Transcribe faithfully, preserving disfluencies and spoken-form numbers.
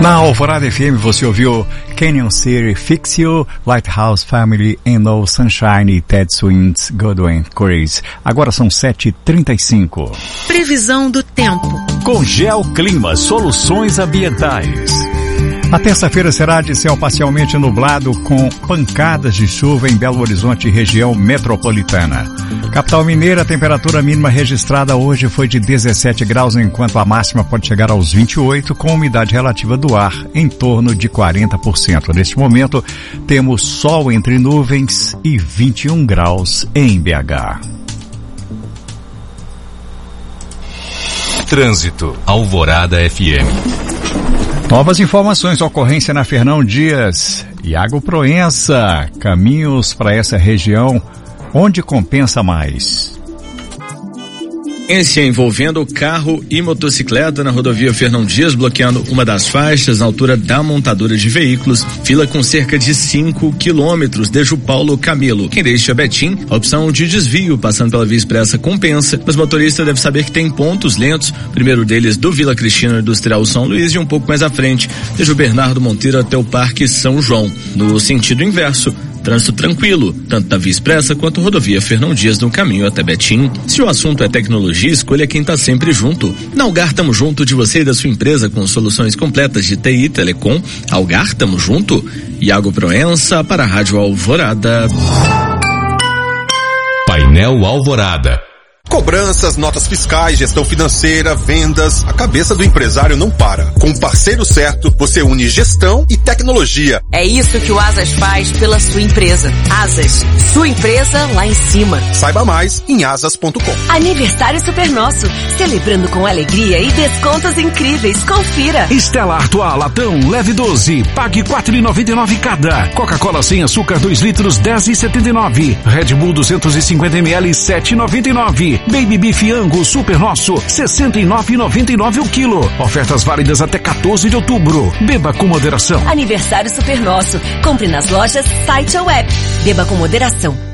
Na Alvorada F M você ouviu Canyon City, Fix You, Lighthouse Family, and No Sunshine, Ted Swings, Godwin Chris. Agora são sete e trinta e cinco. Previsão do tempo. Com Geoclima, soluções ambientais. A terça-feira será de céu parcialmente nublado com pancadas de chuva em Belo Horizonte e região metropolitana. Capital Mineira, a temperatura mínima registrada hoje foi de dezessete graus, enquanto a máxima pode chegar aos vinte e oito, com umidade relativa do ar em torno de quarenta por cento. Neste momento, temos sol entre nuvens e vinte e um graus em B H. Trânsito, Alvorada F M. Novas informações, ocorrência na Fernão Dias, Iago Proença, caminhos para essa região, onde compensa mais? Esse envolvendo carro e motocicleta na rodovia Fernão Dias, bloqueando uma das faixas na altura da montadora de veículos, fila com cerca de cinco quilômetros, desde o Paulo Camilo. Quem deixa Betim, a opção de desvio passando pela via expressa compensa, mas o motorista deve saber que tem pontos lentos, o primeiro deles do Vila Cristina Industrial São Luís e um pouco mais à frente, desde o Bernardo Monteiro até o Parque São João. No sentido inverso, trânsito tranquilo, tanto da via expressa quanto rodovia Fernão Dias no caminho até Betim. Se o assunto é tecnologia, escolha quem tá sempre junto. Na Algar tamo junto de você e da sua empresa com soluções completas de T I e Telecom. Algar tamo junto. Iago Proença para a Rádio Alvorada. Painel Alvorada. Cobranças, notas fiscais, gestão financeira, vendas, a cabeça do empresário não para. Com o parceiro certo, você une gestão e tecnologia. É isso que o Asas faz pela sua empresa. Asas, sua empresa lá em cima. Saiba mais em asas ponto com. Aniversário Super Nosso, celebrando com alegria e descontos incríveis. Confira. Estela Artois Latão, leve doze, pague quatro reais e noventa e nove cada. Coca-Cola sem açúcar dois litros, dez reais e setenta e nove. Red Bull duzentos e cinquenta mililitros, sete reais e noventa e nove. Baby Beef Angus Super Nosso, sessenta e nove reais e noventa e nove o quilo. Ofertas válidas até quatorze de outubro. Beba com moderação. Aniversário Super Nosso. Compre nas lojas, site ou app. Beba com moderação.